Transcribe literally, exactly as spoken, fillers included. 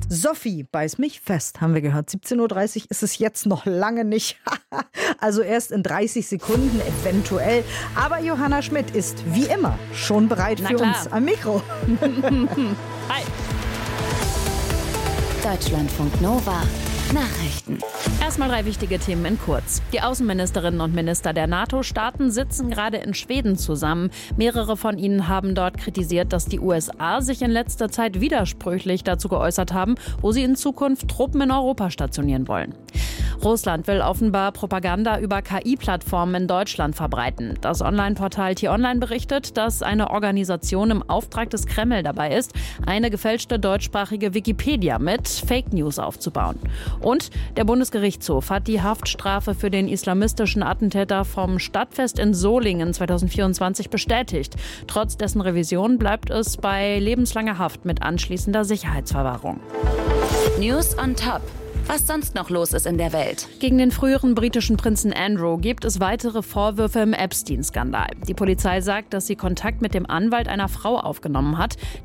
Sophie, beiß mich fest, haben wir gehört. siebzehn Uhr dreißig ist es jetzt noch lange nicht. Also erst in dreißig Sekunden eventuell. Aber Johanna Schmidt ist wie immer schon bereit für uns am Mikro. Hi. Deutschlandfunk Nova. Nachrichten. Erstmal drei wichtige Themen in kurz. Die Außenministerinnen und Minister der NATO-Staaten sitzen gerade in Schweden zusammen. Mehrere von ihnen haben dort kritisiert, dass die U S A sich in letzter Zeit widersprüchlich dazu geäußert haben, wo sie in Zukunft Truppen in Europa stationieren wollen. Russland will offenbar Propaganda über K I-Plattformen in Deutschland verbreiten. Das Online-Portal T-Online berichtet, dass eine Organisation im Auftrag des Kreml dabei ist, eine gefälschte deutschsprachige Wikipedia mit Fake News aufzubauen. Und der Bundesgerichtshof hat die Haftstrafe für den islamistischen Attentäter vom Stadtfest in Solingen zweitausendvierundzwanzig bestätigt. Trotz dessen Revision bleibt es bei lebenslanger Haft mit anschließender Sicherheitsverwahrung. News on Top. Was sonst noch los ist in der Welt. Gegen den früheren britischen Prinzen Andrew gibt es weitere Vorwürfe im Epstein-Skandal. Die Polizei sagt, dass sie Kontakt mit dem Anwalt einer Frau aufgenommen hat.